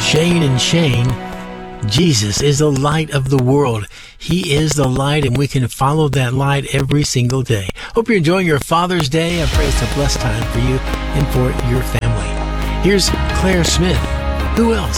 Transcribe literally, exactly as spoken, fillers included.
Shane and Shane, Jesus is the light of the world. He is the light, and we can follow that light every single day. Hope you're enjoying your Father's Day. I pray it's a blessed time for you and for your family. Here's Claire Smith. Who else?